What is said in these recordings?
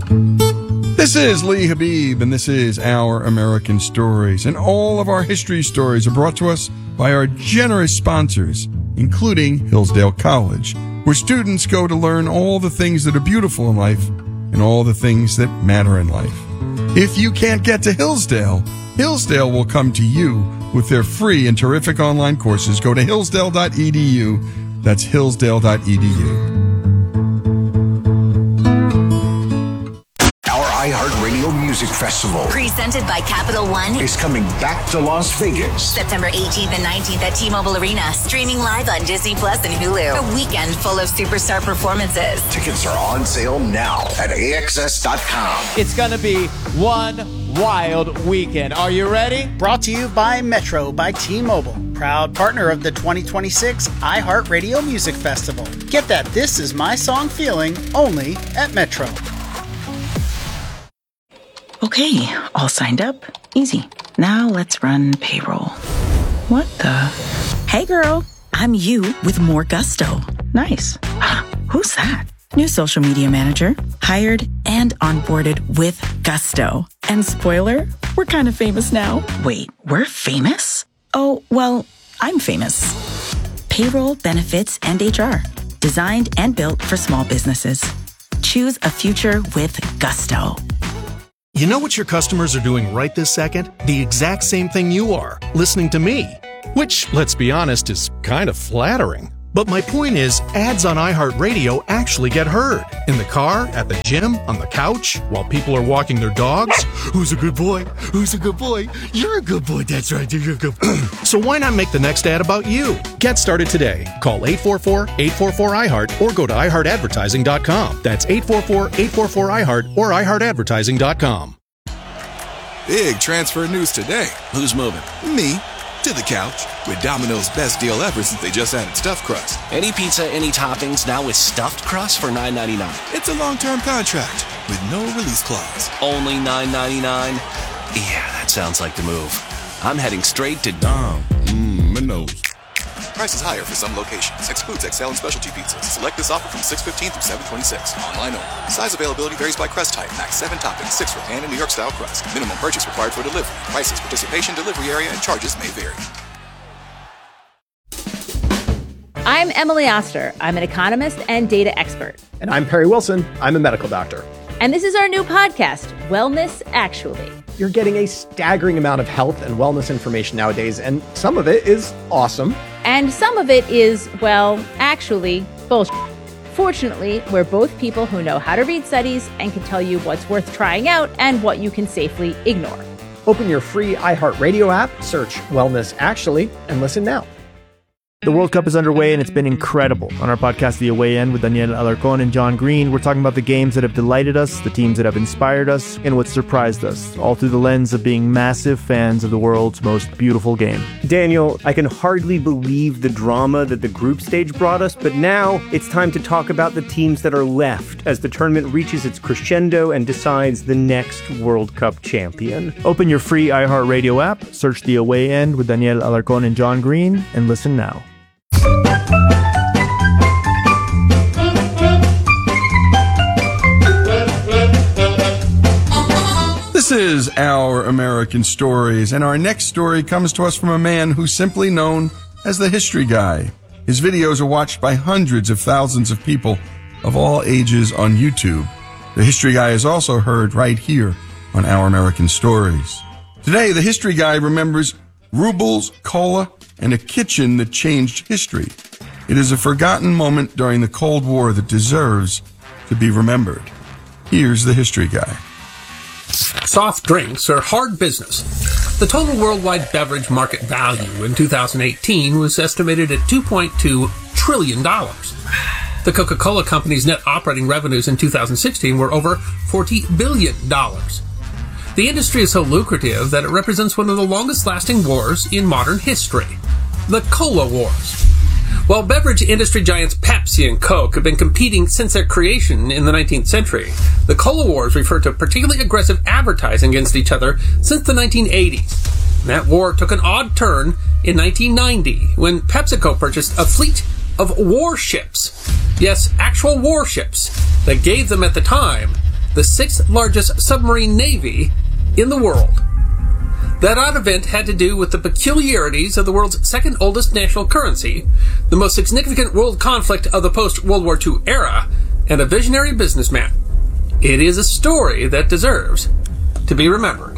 This is Lee Habib, and this is Our American Stories. And all of our history stories are brought to us by our generous sponsors, including Hillsdale College, where students go to learn all the things that are beautiful in life and all the things that matter in life. If you can't get to Hillsdale, Hillsdale will come to you with their free and terrific online courses. Go to hillsdale.edu. That's hillsdale.edu. iHeartRadio Music Festival, presented by Capital One, is coming back to Las Vegas. September 18th and 19th at T-Mobile Arena, streaming live on Disney Plus and Hulu. A weekend full of superstar performances. Tickets are on sale now at AXS.com. It's going to be one wild weekend. Are you ready? Brought to you by Metro by T-Mobile, proud partner of the 2026 iHeartRadio Music Festival. Get that This Is My Song feeling only at Metro. Okay, all signed up. Easy. Now let's run payroll. What the? Hey girl, I'm you with more gusto. Nice. Who's that? New social media manager. Hired and onboarded with gusto. And spoiler, we're kind of famous now. Wait, we're famous? Oh, well, I'm famous. Payroll, benefits, and HR. Designed and built for small businesses. Choose a future with gusto. You know what your customers are doing right this second? The exact same thing you are, listening to me. Which, let's be honest, is kind of flattering. But my point is, ads on iHeartRadio actually get heard. In the car, at the gym, on the couch, while people are walking their dogs. Who's a good boy? Who's a good boy? You're a good boy, that's right, you're a good boy. So why not make the next ad about you? Get started today. Call 844-844-iHeart or go to iHeartAdvertising.com. That's 844-844-iHeart or iHeartAdvertising.com. Big transfer news today. Who's moving? Me. To the couch with Domino's best deal ever since they just added stuffed crust. Any pizza, any toppings, now with stuffed crust for $9.99. It's a long-term contract with no release clause. Only $9.99? Yeah, that sounds like the move. I'm heading straight to Domino's. Prices higher for some locations. Excludes XL and specialty pizzas. Select this offer from 6/15 through 7/26. Online only. Size availability varies by crust type. Max 7 toppings, 6 for pan and New York style crust. Minimum purchase required for delivery. Prices, participation, delivery area, and charges may vary. I'm Emily Oster. I'm an economist and data expert. And I'm Perry Wilson. I'm a medical doctor. And this is our new podcast, Wellness Actually. You're getting a staggering amount of health and wellness information nowadays, and some of it is awesome. And some of it is, well, actually, bullshit. Fortunately, we're both people who know how to read studies and can tell you what's worth trying out and what you can safely ignore. Open your free iHeartRadio app, search Wellness Actually, and listen now. The World Cup is underway, and it's been incredible. On our podcast, The Away End, with Daniel Alarcón and John Green, we're talking about the games that have delighted us, the teams that have inspired us, and what surprised us, all through the lens of being massive fans of the world's most beautiful game. Daniel, I can hardly believe the drama that the group stage brought us, but now it's time to talk about the teams that are left as the tournament reaches its crescendo and decides the next World Cup champion. Open your free iHeartRadio app, search The Away End with Daniel Alarcón and John Green, and listen now. This is Our American Stories, and our next story comes to us from a man who's simply known as the History Guy. His videos are watched by hundreds of thousands of people of all ages on YouTube. The History Guy is also heard right here on Our American Stories. Today, the History Guy remembers rubles, cola, and a kitchen that changed history. It is a forgotten moment during the Cold War that deserves to be remembered. Here's the History Guy. Soft drinks are hard business. The total worldwide beverage market value in 2018 was estimated at $2.2 trillion. The Coca-Cola Company's net operating revenues in 2016 were over $40 billion. The industry is so lucrative that it represents one of the longest-lasting wars in modern history, the Cola Wars. While beverage industry giants Pepsi and Coke have been competing since their creation in the 19th century, the Cola Wars refer to particularly aggressive advertising against each other since the 1980s. That war took an odd turn in 1990 when PepsiCo purchased a fleet of warships. Yes, actual warships that gave them at the time the 6th largest submarine navy in the world. That odd event had to do with the peculiarities of the world's second oldest national currency, the most significant world conflict of the post-World War II era, and a visionary businessman. It is a story that deserves to be remembered.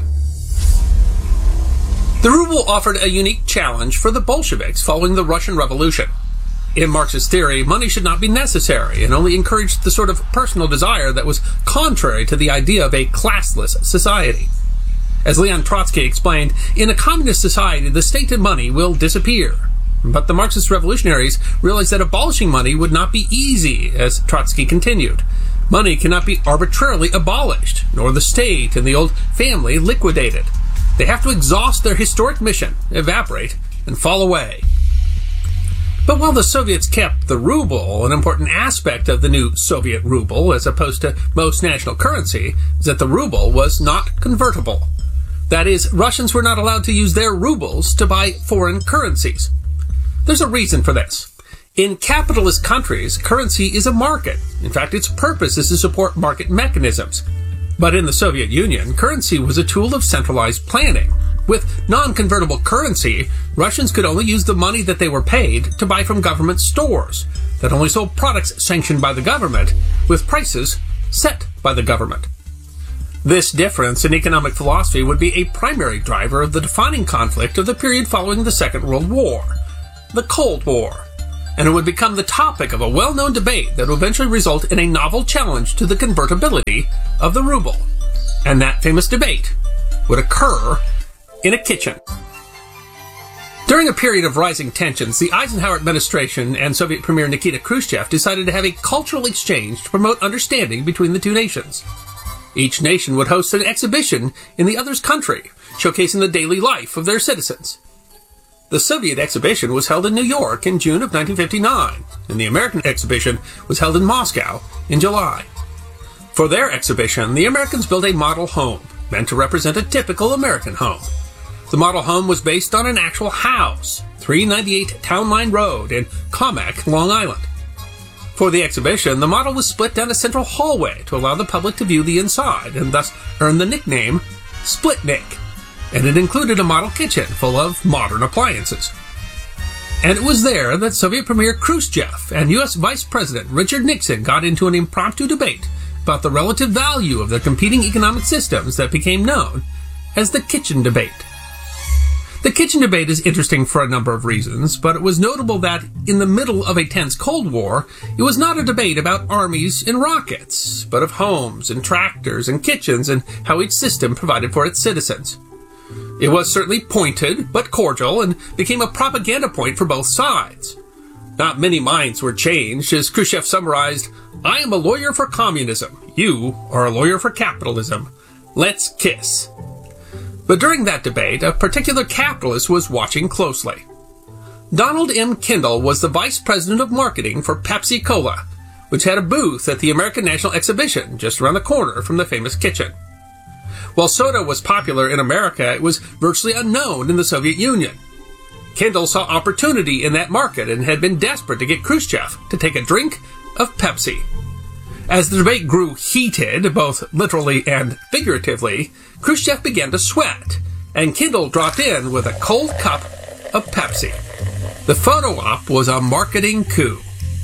The ruble offered a unique challenge for the Bolsheviks following the Russian Revolution. In Marxist theory, money should not be necessary and only encouraged the sort of personal desire that was contrary to the idea of a classless society. As Leon Trotsky explained, in a communist society, the state and money will disappear. But the Marxist revolutionaries realized that abolishing money would not be easy, as Trotsky continued. Money cannot be arbitrarily abolished, nor the state and the old family liquidated. They have to exhaust their historic mission, evaporate, and fall away. But while the Soviets kept the ruble, an important aspect of the new Soviet ruble, as opposed to most national currency, is that the ruble was not convertible. That is, Russians were not allowed to use their rubles to buy foreign currencies. There's a reason for this. In capitalist countries, currency is a market. In fact, its purpose is to support market mechanisms. But in the Soviet Union, currency was a tool of centralized planning. With non-convertible currency, Russians could only use the money that they were paid to buy from government stores that only sold products sanctioned by the government, with prices set by the government. This difference in economic philosophy would be a primary driver of the defining conflict of the period following the Second World War, the Cold War, and it would become the topic of a well-known debate that would eventually result in a novel challenge to the convertibility of the ruble. And that famous debate would occur in a kitchen. During a period of rising tensions, the Eisenhower administration and Soviet Premier Nikita Khrushchev decided to have a cultural exchange to promote understanding between the two nations. Each nation would host an exhibition in the other's country, showcasing the daily life of their citizens. The Soviet exhibition was held in New York in June of 1959, and the American exhibition was held in Moscow in July. For their exhibition, the Americans built a model home, meant to represent a typical American home. The model home was based on an actual house, 398 Town Line Road in Commack, Long Island. For the exhibition, the model was split down a central hallway to allow the public to view the inside, and thus earned the nickname Split-Nick. And it included a model kitchen full of modern appliances. And it was there that Soviet Premier Khrushchev and U.S. Vice President Richard Nixon got into an impromptu debate about the relative value of their competing economic systems that became known as the kitchen debate. The kitchen debate is interesting for a number of reasons, but it was notable that, in the middle of a tense Cold War, it was not a debate about armies and rockets, but of homes and tractors and kitchens and how each system provided for its citizens. It was certainly pointed, but cordial, and became a propaganda point for both sides. Not many minds were changed, as Khrushchev summarized, "I am a lawyer for communism. You are a lawyer for capitalism. Let's kiss." But during that debate, a particular capitalist was watching closely. Donald M. Kendall was the vice president of marketing for Pepsi Cola, which had a booth at the American National Exhibition just around the corner from the famous kitchen. While soda was popular in America, it was virtually unknown in the Soviet Union. Kendall saw opportunity in that market and had been desperate to get Khrushchev to take a drink of Pepsi. As the debate grew heated, both literally and figuratively, Khrushchev began to sweat, and Kendall dropped in with a cold cup of Pepsi. The photo op was a marketing coup.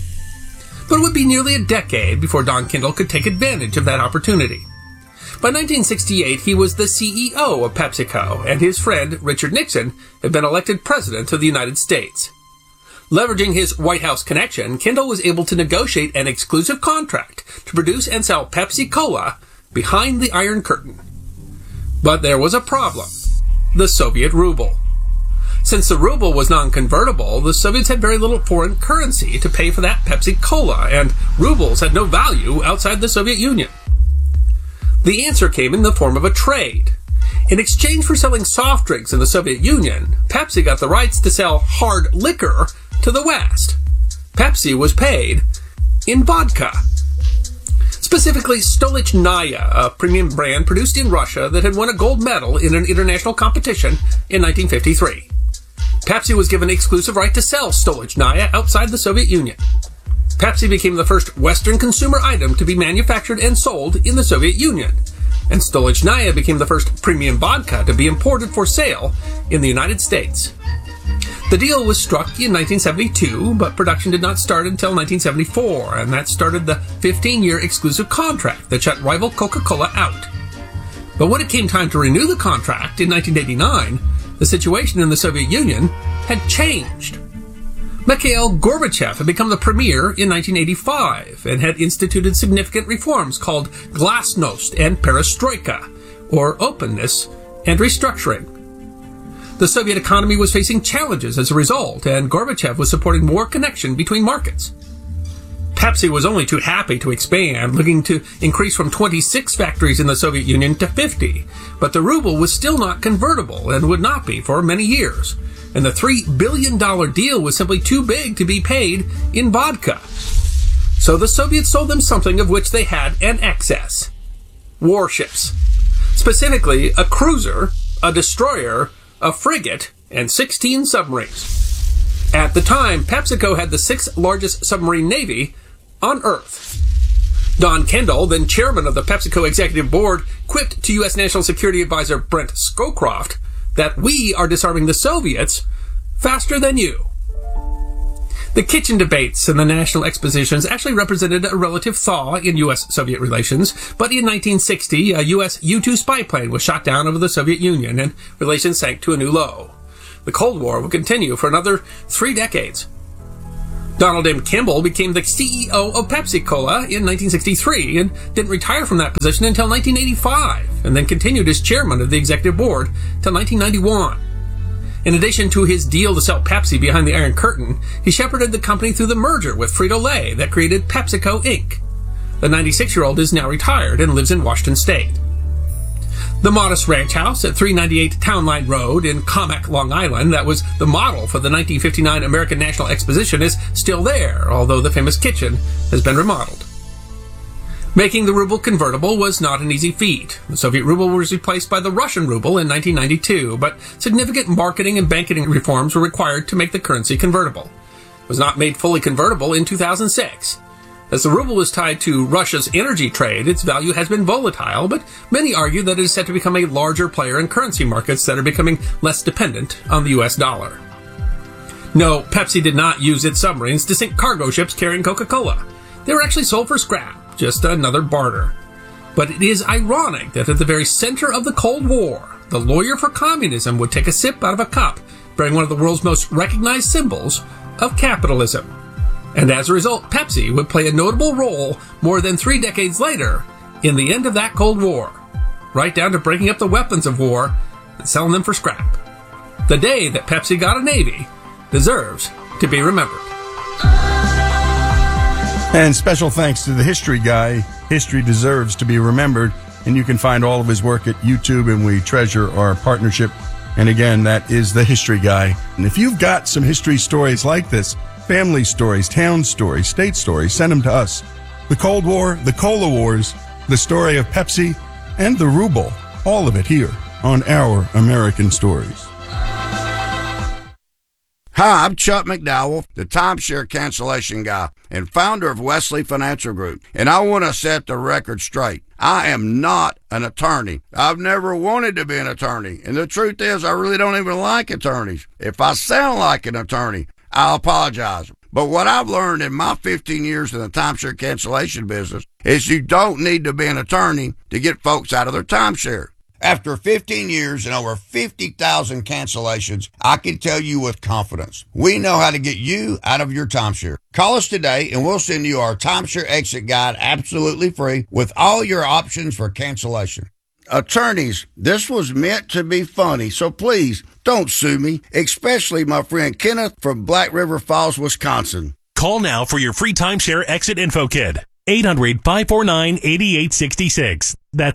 But it would be nearly a decade before Don Kendall could take advantage of that opportunity. By 1968, he was the CEO of PepsiCo, and his friend, Richard Nixon, had been elected president of the United States. Leveraging his White House connection, Kendall was able to negotiate an exclusive contract to produce and sell Pepsi Cola behind the Iron Curtain. But there was a problem: the Soviet ruble. Since the ruble was non-convertible, the Soviets had very little foreign currency to pay for that Pepsi Cola, and rubles had no value outside the Soviet Union. The answer came in the form of a trade. In exchange for selling soft drinks in the Soviet Union, Pepsi got the rights to sell hard liquor to the West. Pepsi was paid in vodka. Specifically, Stolichnaya, a premium brand produced in Russia that had won a gold medal in an international competition in 1953. Pepsi was given exclusive right to sell Stolichnaya outside the Soviet Union. Pepsi became the first Western consumer item to be manufactured and sold in the Soviet Union, and Stolichnaya became the first premium vodka to be imported for sale in the United States. The deal was struck in 1972, but production did not start until 1974, and that started the 15-year exclusive contract that shut rival Coca-Cola out. But when it came time to renew the contract in 1989, the situation in the Soviet Union had changed. Mikhail Gorbachev had become the premier in 1985 and had instituted significant reforms called Glasnost and Perestroika, or openness and restructuring. The Soviet economy was facing challenges as a result, and Gorbachev was supporting more connection between markets. Pepsi was only too happy to expand, looking to increase from 26 factories in the Soviet Union to 50, but the ruble was still not convertible and would not be for many years, and the $3 billion deal was simply too big to be paid in vodka. So the Soviets sold them something of which they had an excess: warships. Specifically, a cruiser, a destroyer, a frigate, and 16 submarines. At the time, PepsiCo had the 6th largest submarine navy on Earth. Don Kendall, then chairman of the PepsiCo executive board, quipped to U.S. National Security Advisor Brent Scowcroft that we are disarming the Soviets faster than you. The kitchen debates and the national expositions actually represented a relative thaw in U.S.-Soviet relations, but in 1960, a U.S. U-2 spy plane was shot down over the Soviet Union, and relations sank to a new low. The Cold War would continue for another 3 decades. Donald M. Kimball became the CEO of Pepsi-Cola in 1963 and didn't retire from that position until 1985, and then continued as chairman of the executive board till 1991. In addition to his deal to sell Pepsi behind the Iron Curtain, he shepherded the company through the merger with Frito-Lay that created PepsiCo Inc. The 96-year-old is now retired and lives in Washington State. The modest ranch house at 398 Town Line Road in Commack, Long Island, that was the model for the 1959 American National Exposition, is still there, although the famous kitchen has been remodeled. Making the ruble convertible was not an easy feat. The Soviet ruble was replaced by the Russian ruble in 1992, but significant marketing and banking reforms were required to make the currency convertible. It was not made fully convertible in 2006. As the ruble is tied to Russia's energy trade, its value has been volatile, but many argue that it is set to become a larger player in currency markets that are becoming less dependent on the US dollar. No, Pepsi did not use its submarines to sink cargo ships carrying Coca-Cola. They were actually sold for scrap. Just another barter. But it is ironic that at the very center of the Cold War, the lawyer for communism would take a sip out of a cup bearing one of the world's most recognized symbols of capitalism. And as a result, Pepsi would play a notable role more than 3 decades later in the end of that Cold War, right down to breaking up the weapons of war and selling them for scrap. The day that Pepsi got a navy deserves to be remembered. And special thanks to the History Guy. History deserves to be remembered. And you can find all of his work at YouTube, and we treasure our partnership. And again, that is the History Guy. And if you've got some history stories like this, family stories, town stories, state stories, send them to us. The Cold War, the Cola Wars, the story of Pepsi, and the ruble. All of it here on Our American Stories. Hi, I'm Chuck McDowell, the timeshare cancellation guy and founder of Wesley Financial Group, and I want to set the record straight. I am not an attorney. I've never wanted to be an attorney, and the truth is I really don't even like attorneys. If I sound like an attorney, I'll apologize. But what I've learned in my 15 years in the timeshare cancellation business is you don't need to be an attorney to get folks out of their timeshare. After 15 years and over 50,000 cancellations, I can tell you with confidence, we know how to get you out of your timeshare. Call us today and we'll send you our timeshare exit guide absolutely free with all your options for cancellation. Attorneys, this was meant to be funny, so please don't sue me, especially my friend Kenneth from Black River Falls, Wisconsin. Call now for your free timeshare exit info kit. 800-549-8866. That's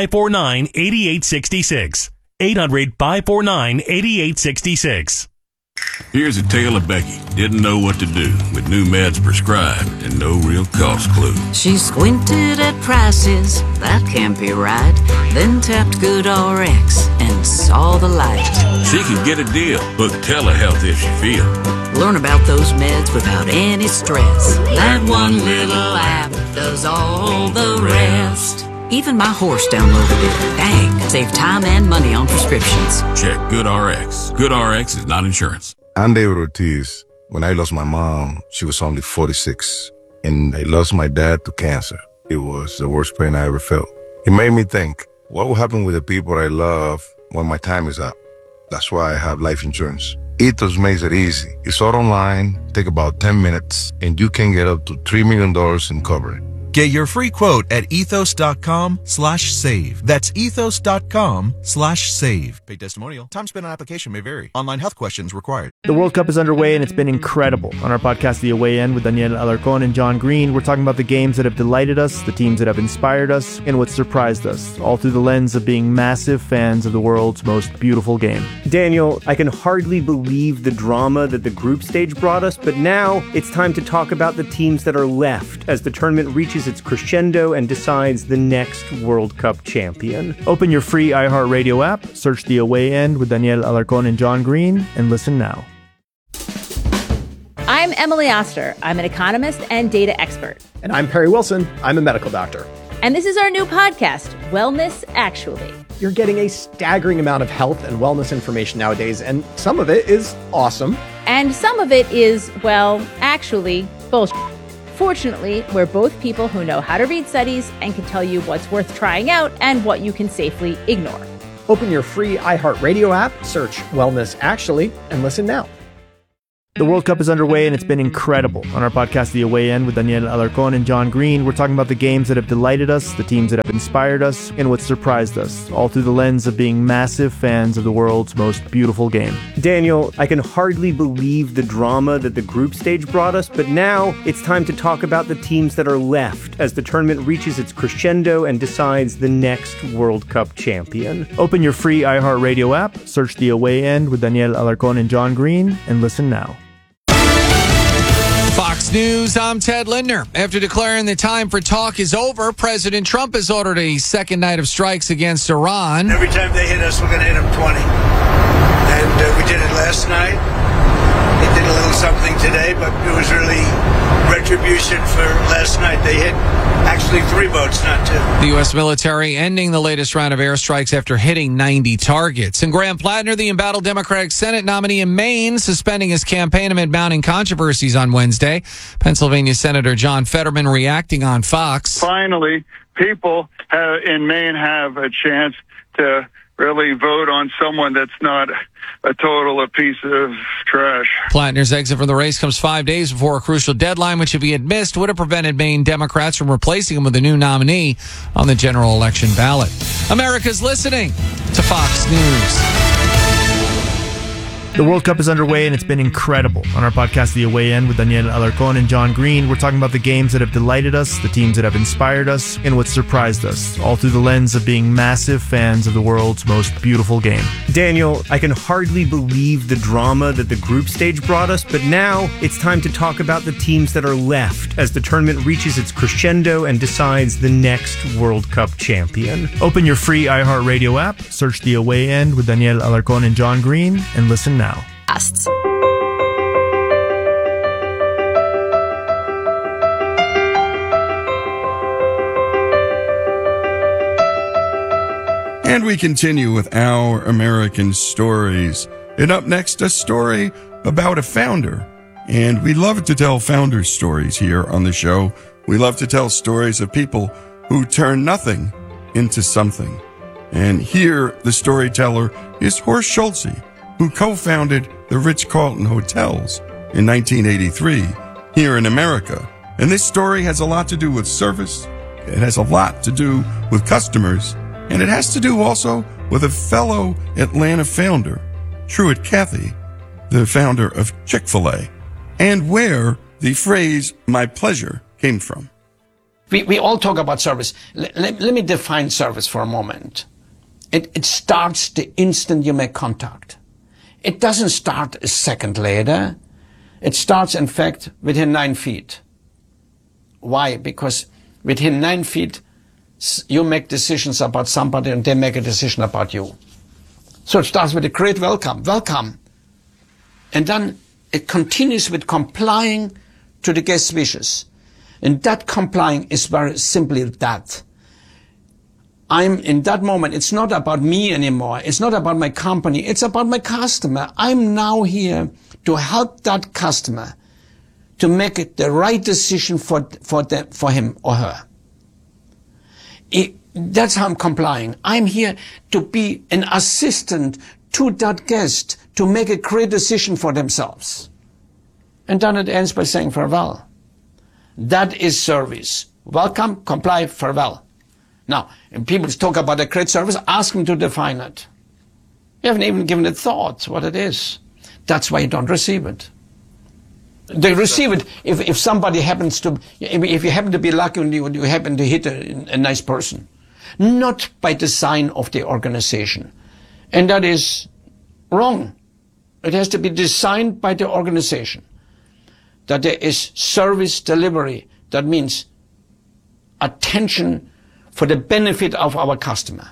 800-549-8866. 800-549-8866. Here's a tale of Becky. Didn't know what to do with new meds prescribed and no real cost clue. She squinted at prices, that can't be right. Then tapped GoodRx and saw the light. She can get a deal. Book telehealth if she feels. Learn about those meds without any stress. That one little app does all the rest. Even my horse downloaded it. Dang, save time and money on prescriptions. Check GoodRx. GoodRx is not insurance. I'm David Ortiz. When I lost my mom, she was only 46. And I lost my dad to cancer. It was the worst pain I ever felt. It made me think, what will happen with the people I love when my time is up? That's why I have life insurance. Ethos makes it easy. It's all online, take about 10 minutes, and you can get up to $3 million in coverage. Get your free quote at ethos.com/save. That's ethos.com/save. Paid testimonial. Time spent on application may vary. Online health questions required. The World Cup is underway and it's been incredible. On our podcast, The Away End, with Daniel Alarcon and John Green, we're talking about the games that have delighted us, the teams that have inspired us, and what surprised us, all through the lens of being massive fans of the world's most beautiful game. Daniel, I can hardly believe the drama that the group stage brought us, but now it's time to talk about the teams that are left as the tournament reaches its crescendo and decides the next World Cup champion. Open your free iHeartRadio app, search The Away End with Daniel Alarcon and John Green, and listen now. I'm Emily Oster. I'm an economist and data expert. And I'm Perry Wilson. I'm a medical doctor. And this is our new podcast, Wellness Actually. You're getting a staggering amount of health and wellness information nowadays, and some of it is awesome. And some of it is, well, actually, bullshit. Fortunately, we're both people who know how to read studies and can tell you what's worth trying out and what you can safely ignore. Open your free iHeartRadio app, search Wellness Actually, and listen now. The World Cup is underway and it's been incredible. On our podcast, The Away End, with Daniel Alarcon and John Green, we're talking about the games that have delighted us, the teams that have inspired us, and what surprised us, all through the lens of being massive fans of the world's most beautiful game. Daniel, I can hardly believe the drama that the group stage brought us, but now it's time to talk about the teams that are left as the tournament reaches its crescendo and decides the next World Cup champion. Open your free iHeartRadio app, search The Away End with Daniel Alarcon and John Green, and listen now. Fox News, I'm Ted Lindner. After declaring the time for talk is over, President Trump has ordered a second night of strikes against Iran. Every time they hit us, we're going to hit them 20. And we did it last night. They did a little something today, but it was really retribution for last night. They hit actually 3 boats, not 2. The U.S. military ending the latest round of airstrikes after hitting 90 targets. And Graham Plattner, the embattled Democratic Senate nominee in Maine, suspending his campaign amid mounting controversies on Wednesday. Pennsylvania Senator John Fetterman reacting on Fox. Finally, people in Maine have a chance to really vote on someone that's not a piece of trash. Plattner's exit from the race comes 5 days before a crucial deadline, which if he had missed would have prevented Maine Democrats from replacing him with a new nominee on the general election ballot. America's listening to Fox News. The World Cup is underway and it's been incredible. On our podcast, The Away End, with Daniel Alarcon and John Green, we're talking about the games that have delighted us, the teams that have inspired us, and what surprised us, all through the lens of being massive fans of the world's most beautiful game. Daniel, I can hardly believe the drama that the group stage brought us, but now it's time to talk about the teams that are left as the tournament reaches its crescendo and decides the next World Cup champion. Open your free iHeartRadio app, search The Away End with Daniel Alarcon and John Green, and listen now. And we continue with our American stories. And up next, a story about a founder. And we love to tell founder stories here on the show. We love to tell stories of people who turn nothing into something. And here, the storyteller is Horst Schulze, who co-founded the Ritz-Carlton Hotels in 1983 here in America. And this story has a lot to do with service. It has a lot to do with customers. And it has to do also with a fellow Atlanta founder, Truett Cathy, the founder of Chick-fil-A, and where the phrase, "my pleasure," came from. We all talk about service. Let me define service for a moment. It starts the instant you make contact. it doesn't start a second later. It starts, in fact, within 9 feet. Why? Because within 9 feet, you make decisions about somebody and they make a decision about you. So it starts with a great welcome. And then it continues with complying to the guest's wishes. And that complying is very simply that. I'm in that moment, it's not about me anymore. It's not about my company. It's about my customer. I'm now here to help that customer to make it the right decision for him or her. That's how I'm complying. I'm here to be an assistant to that guest to make a great decision for themselves. And then it ends by saying farewell. That is service. Welcome, comply, farewell. Now, when people talk about a great service, ask them to define it. You haven't even given it thought what it is. That's why you don't receive it. They receive it if somebody happens to, if you happen to be lucky and you happen to hit a nice person. Not by design of the organization. And that is wrong. It has to be designed by the organization. That there is service delivery. That means attention for the benefit of our customer.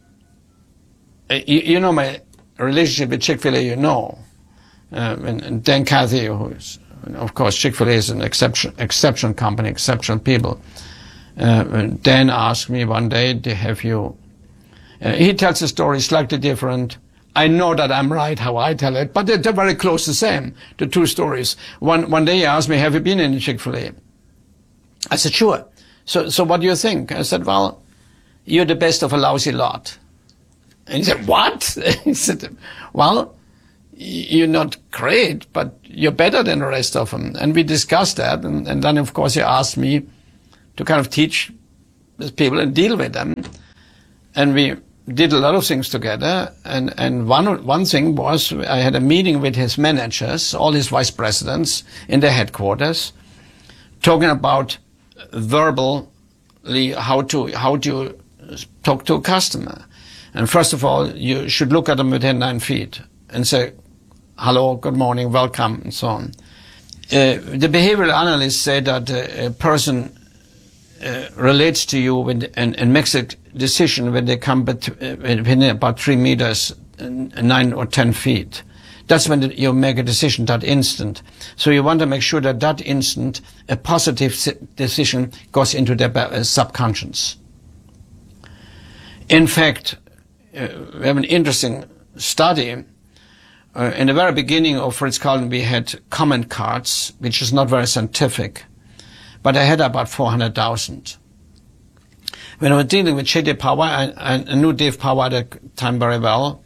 You know my relationship with Chick-fil-A, you know. And Dan Cathy, who is, of course, Chick-fil-A is an exceptional company, exceptional people. Dan asked me one day, have you... he tells the story slightly different. I know that I'm right how I tell it, but they're very close the same, the two stories. One day he asked me, have you been in Chick-fil-A? I said, sure. So what do you think? I said, well, you're the best of a lousy lot. And he said, what? He said, well, you're not great, but you're better than the rest of them. And we discussed that. And then, of course, he asked me to kind of teach these people and deal with them. And we did a lot of things together. And one thing was I had a meeting with his managers, all his vice presidents in their headquarters, talking about verbally how to talk to a customer. And first of all, you should look at them within 9 feet and say, hello, good morning, welcome, and so on. The behavioral analysts say that a person relates to you and makes a decision when they come within about 3 meters, 9 or 10 feet. That's when you make a decision that instant. So you want to make sure that that instant, a positive decision goes into their subconscious. In fact, we have an interesting study. In the very beginning of Ritz-Carlton, we had comment cards, which is not very scientific, but I had about 400,000. When I was dealing with J.D. Power, I knew Dave Power at the time very well.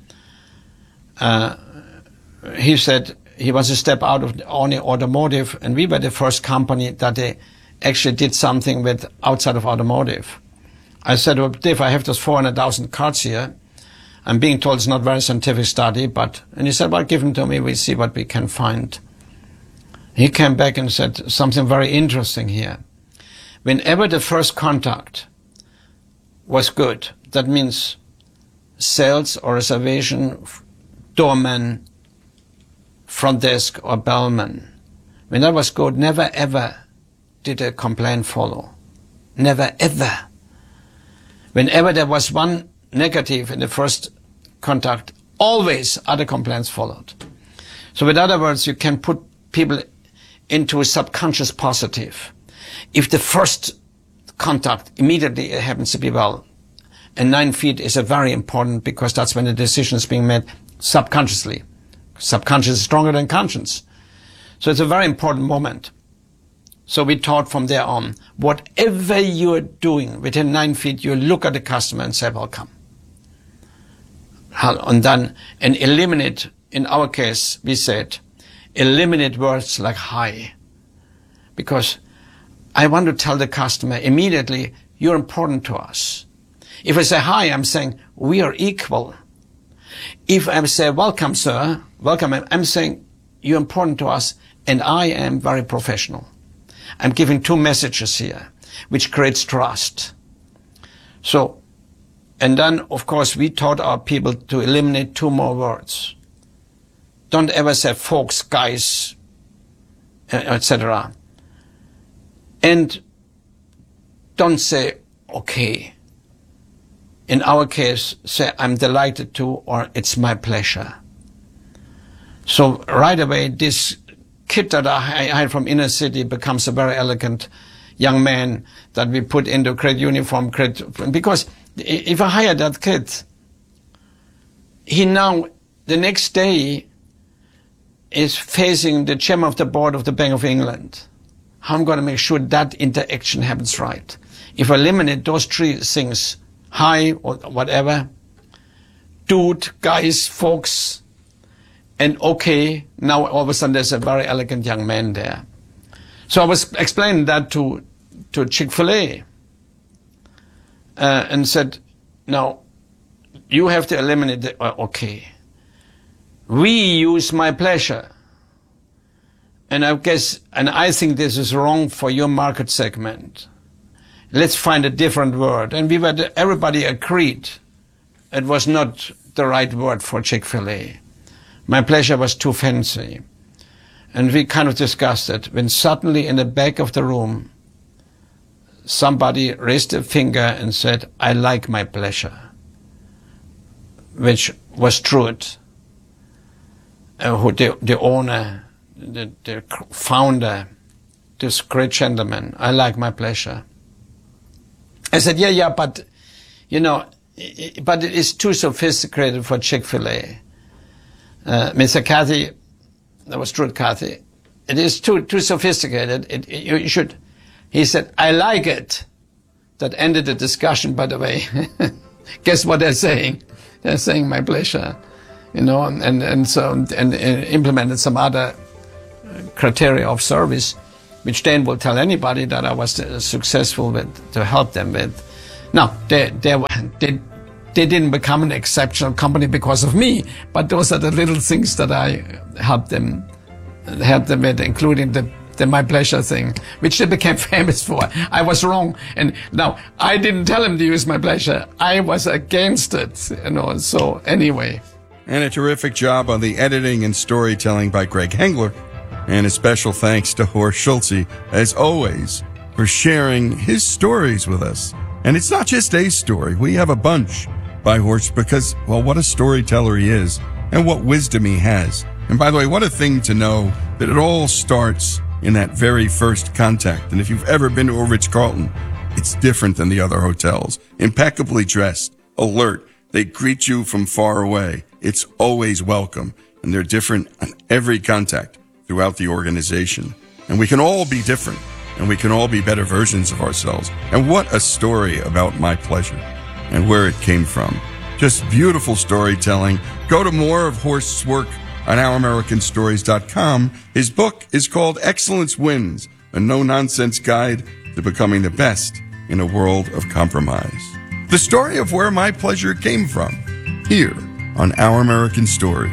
He said he was a step out of only automotive, and we were the first company that they actually did something with outside of automotive. I said, well, Dave, I have those 400,000 cards here. I'm being told it's not very scientific study, and he said, well, give them to me, we'll see what we can find. He came back and said something very interesting here. Whenever the first contact was good, that means sales or reservation, doorman, front desk or bellman. When that was good, never ever did a complaint follow. Never ever. Whenever there was one negative in the first contact, always other complaints followed. So in other words, you can put people into a subconscious positive. If the first contact immediately it happens to be well, and 9 feet is a very important because that's when the decision is being made subconsciously. Subconscious is stronger than conscience. So it's a very important moment. So we taught from there on, whatever you're doing within 9 feet, you look at the customer and say, welcome. And then, and eliminate, in our case, we said, eliminate words like hi. Because I want to tell the customer immediately, you're important to us. If I say hi, I'm saying, we are equal. If I say, welcome, sir, welcome, I'm saying, you're important to us, and I am very professional. I'm giving 2 messages here, which creates trust. So, and then, of course, we taught our people to eliminate 2 more words. don't ever say folks, guys, etc. And don't say, okay. In our case, say, I'm delighted to, or it's my pleasure. So right away, this kid that I hired from inner city becomes a very elegant young man that we put into credit uniform. Because if I hire that kid, he now, the next day, is facing the chairman of the board of the Bank of England. How I'm going to make sure that interaction happens right. If I eliminate those three things, hi or whatever, dude, guys, folks, and okay, now all of a sudden there's a very elegant young man there. So I was explaining that to Chick-fil-A and said, now, you have to eliminate the, okay. We use my pleasure. And I think this is wrong for your market segment. Let's find a different word. And everybody agreed it was not the right word for Chick-fil-A. My pleasure was too fancy. And we kind of discussed it when suddenly in the back of the room, somebody raised a finger and said, I like my pleasure, which was Truett, who the owner, the founder, this great gentleman. I like my pleasure. I said, yeah, but, but it is too sophisticated for Chick-fil-A. Mr. Cathy, that was Truett Cathy, it is too sophisticated. You should. He said, I like it. That ended the discussion, by the way. Guess what they're saying? They're saying my pleasure, and implemented some other criteria of service, which then will tell anybody that I was successful with, to help them with. Now, they didn't become an exceptional company because of me, but those are the little things that I helped them with, including the my pleasure thing, which they became famous for. I was wrong. And now, I didn't tell him to use my pleasure. I was against it, so anyway. And a terrific job on the editing and storytelling by Greg Hengler. And a special thanks to Horst Schulze, as always, for sharing his stories with us. And it's not just a story. We have a bunch by Horst because, well, what a storyteller he is and what wisdom he has. And by the way, what a thing to know that it all starts in that very first contact. And if you've ever been to a Ritz-Carlton, it's different than the other hotels. Impeccably dressed, alert. They greet you from far away. It's always welcome. And they're different on every contact throughout the organization. And we can all be different. And we can all be better versions of ourselves. And what a story about my pleasure and where it came from. Just beautiful storytelling. Go to more of Horst's work on OurAmericanStories.com. His book is called Excellence Wins, a no-nonsense guide to becoming the best in a world of compromise. The story of where my pleasure came from, here on Our American Stories.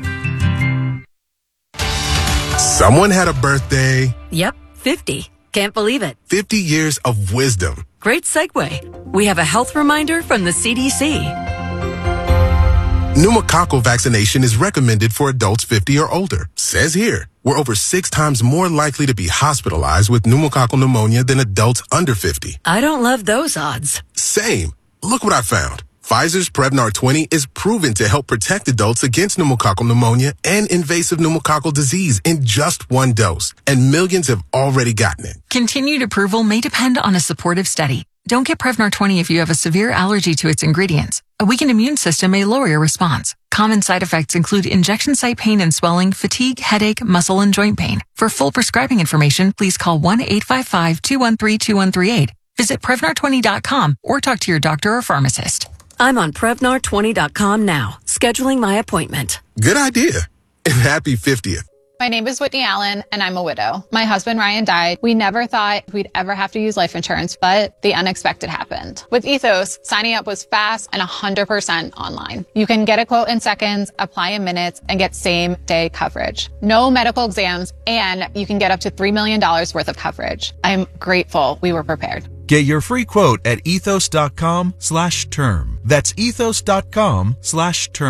Someone had a birthday. Yep, 50. Can't believe it. 50 years of wisdom. Great segue. We have a health reminder from the CDC. Pneumococcal vaccination is recommended for adults 50 or older. Says here, we're over 6 times more likely to be hospitalized with pneumococcal pneumonia than adults under 50. I don't love those odds. Same. Look what I found. Pfizer's Prevnar 20 is proven to help protect adults against pneumococcal pneumonia and invasive pneumococcal disease in just 1 dose. And millions have already gotten it. Continued approval may depend on a supportive study. Don't get Prevnar 20 if you have a severe allergy to its ingredients. A weakened immune system may lower your response. Common side effects include injection site pain and swelling, fatigue, headache, muscle, and joint pain. For full prescribing information, please call 1-855-213-2138. Visit Prevnar20.com or talk to your doctor or pharmacist. I'm on Prevnar20.com now, scheduling my appointment. Good idea. And happy 50th. My name is Whitney Allen, and I'm a widow. My husband, Ryan, died. We never thought we'd ever have to use life insurance, but the unexpected happened. With Ethos, signing up was fast and 100% online. You can get a quote in seconds, apply in minutes, and get same-day coverage. No medical exams, and you can get up to $3 million worth of coverage. I'm grateful we were prepared. Get your free quote at ethos.com/term. That's ethos.com/term.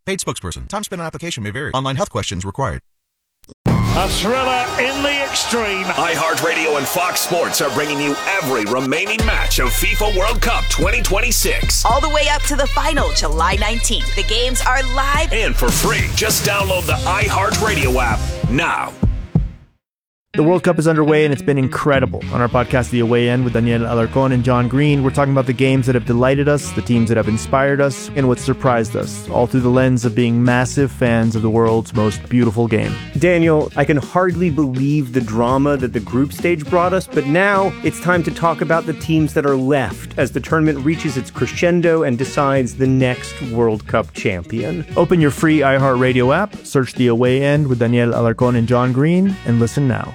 Paid spokesperson. Time spent on application may vary. Online health questions required. A thriller in the extreme. iHeartRadio and Fox Sports are bringing you every remaining match of FIFA World Cup 2026. All the way up to the final, July 19th. The games are live and for free. Just download the iHeartRadio app now. The World Cup is underway, and it's been incredible. On our podcast, The Away End, with Daniel Alarcón and John Green, we're talking about the games that have delighted us, the teams that have inspired us, and what surprised us, all through the lens of being massive fans of the world's most beautiful game. Daniel, I can hardly believe the drama that the group stage brought us, but now it's time to talk about the teams that are left as the tournament reaches its crescendo and decides the next World Cup champion. Open your free iHeartRadio app, search The Away End with Daniel Alarcón and John Green, and listen now.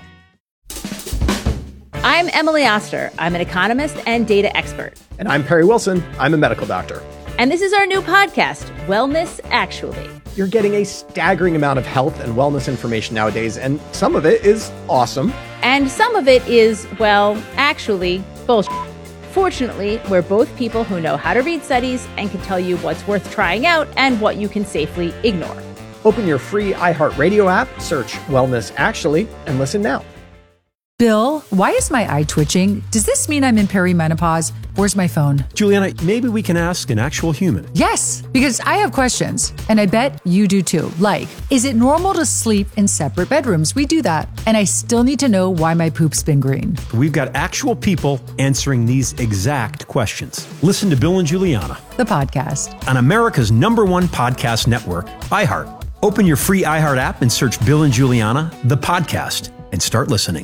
I'm Emily Oster. I'm an economist and data expert. And I'm Perry Wilson. I'm a medical doctor. And this is our new podcast, Wellness Actually. You're getting a staggering amount of health and wellness information nowadays, and some of it is awesome. And some of it is, well, actually, bullshit. Fortunately, we're both people who know how to read studies and can tell you what's worth trying out and what you can safely ignore. Open your free iHeartRadio app, search Wellness Actually, and listen now. Bill, why is my eye twitching? Does this mean I'm in perimenopause? Where's my phone? Juliana, maybe we can ask an actual human. Yes, because I have questions, and I bet you do too. Like, is it normal to sleep in separate bedrooms? We do that. And I still need to know why my poop's been green. We've got actual people answering these exact questions. Listen to Bill and Juliana, the podcast, on America's #1 podcast network, iHeart. Open your free iHeart app and search Bill and Juliana, the podcast, and start listening.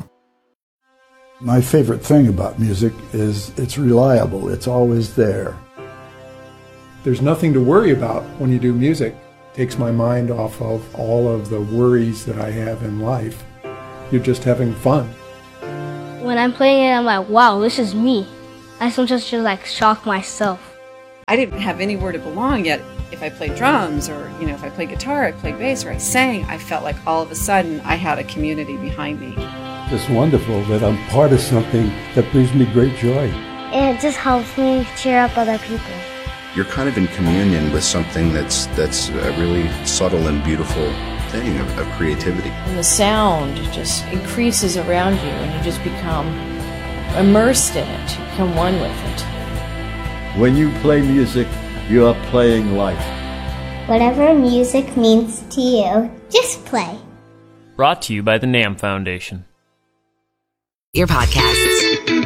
My favorite thing about music is it's reliable. It's always there. There's nothing to worry about when you do music. It takes my mind off of all of the worries that I have in life. You're just having fun. When I'm playing it, I'm like, wow, this is me. I sometimes just like shock myself. I didn't have anywhere to belong yet. If I played drums or, if I played guitar, I played bass, or I sang, I felt like all of a sudden I had a community behind me. It's wonderful that I'm part of something that brings me great joy. And it just helps me cheer up other people. You're kind of in communion with something that's a really subtle and beautiful thing of creativity. And the sound just increases around you and you just become immersed in it. You become one with it. When you play music, you are playing life. Whatever music means to you, just play. Brought to you by the NAM Foundation. Your podcasts.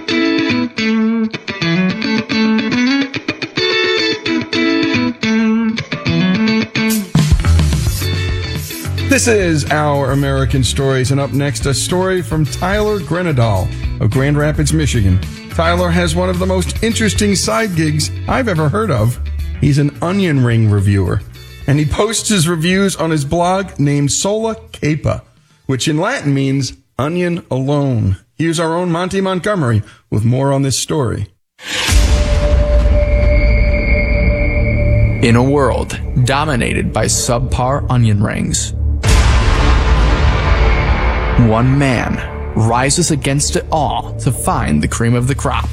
This is Our American Stories, and up next, a story from Tyler Grenadal of Grand Rapids, Michigan. Tyler has one of the most interesting side gigs I've ever heard of. He's an onion ring reviewer, and he posts his reviews on his blog named Sola Capa, which in Latin means onion alone. Here's our own Monty Montgomery with more on this story. In a world dominated by subpar onion rings, one man rises against it all to find the cream of the crop.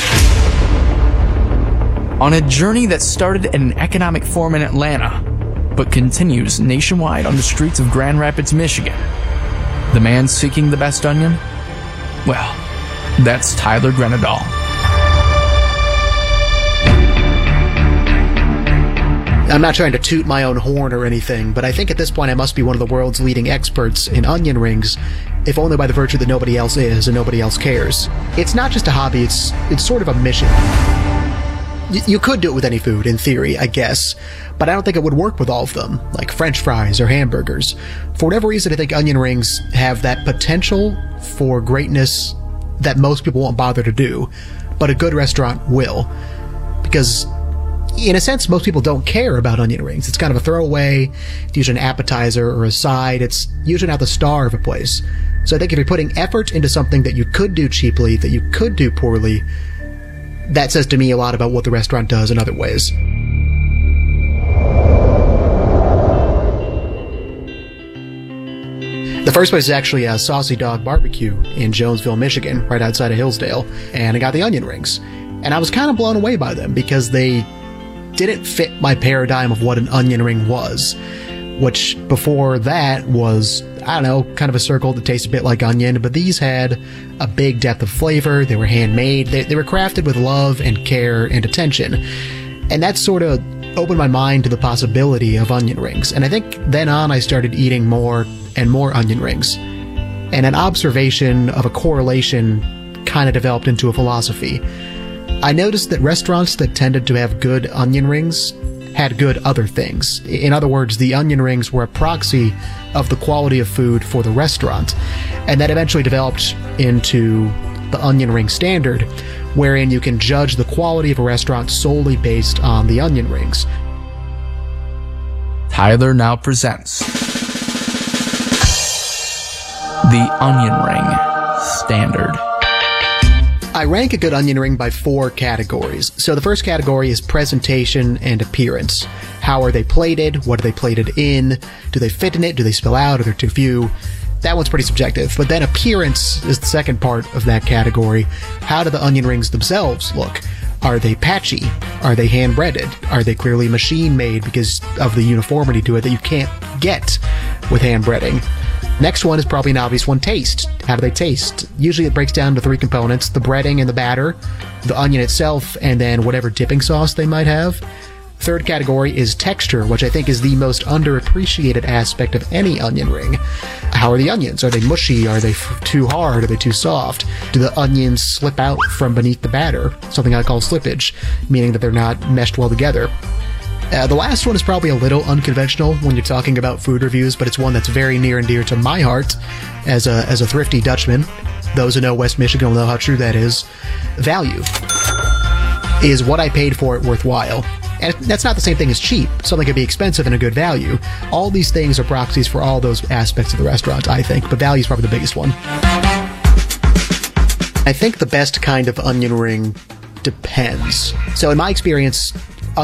On a journey that started at an economic forum in Atlanta, but continues nationwide on the streets of Grand Rapids, Michigan, the man seeking the best onion? Well, that's Tyler Grenadal. I'm not trying to toot my own horn or anything, but I think at this point I must be one of the world's leading experts in onion rings, if only by the virtue that nobody else is and nobody else cares. It's not just a hobby, it's sort of a mission. You could do it with any food, in theory, I guess, but I don't think it would work with all of them, like French fries or hamburgers. For whatever reason, I think onion rings have that potential for greatness that most people won't bother to do, but a good restaurant will. Because, in a sense, most people don't care about onion rings. It's kind of a throwaway, it's usually an appetizer or a side, it's usually not the star of a place. So I think if you're putting effort into something that you could do cheaply, that you could do poorly, that says to me a lot about what the restaurant does in other ways. The first place is actually a Saucy Dog Barbecue in Jonesville, Michigan, right outside of Hillsdale, and I got the onion rings. And I was kind of blown away by them because they didn't fit my paradigm of what an onion ring was, which before that was, I don't know, kind of a circle that tastes a bit like onion, but these had a big depth of flavor. They were handmade. They were crafted with love and care and attention. And that sort of opened my mind to the possibility of onion rings. And I think then on I started eating more and more onion rings. And an observation of a correlation kind of developed into a philosophy. I noticed that restaurants that tended to have good onion rings had good other things. In other words, the onion rings were a proxy of the quality of food for the restaurant. And that eventually developed into the onion ring standard, wherein you can judge the quality of a restaurant solely based on the onion rings. Tyler now presents the Onion Ring Standard. I rank a good onion ring by 4 categories. So the first category is presentation and appearance. How are they plated? What are they plated in? Do they fit in it? Do they spill out? Are there too few? That one's pretty subjective. But then appearance is the second part of that category. How do the onion rings themselves look? Are they patchy? Are they hand-breaded? Are they clearly machine-made because of the uniformity to it that you can't get with hand-breading? Next one is probably an obvious one, taste. How do they taste? Usually it breaks down to 3 components: the breading and the batter, the onion itself, and then whatever dipping sauce they might have. Third category is texture, which I think is the most underappreciated aspect of any onion ring. How are the onions? Are they mushy? Are they too hard? Are they too soft? Do the onions slip out from beneath the batter? Something I call slippage, meaning that they're not meshed well together. The last one is probably a little unconventional when you're talking about food reviews, but it's one that's very near and dear to my heart as a thrifty Dutchman. Those who know West Michigan will know how true that is. Value. Is what I paid for it worthwhile? And that's not the same thing as cheap. Something could be expensive and a good value. All these things are proxies for all those aspects of the restaurant, I think, but value is probably the biggest one. I think the best kind of onion ring depends. So in my experience,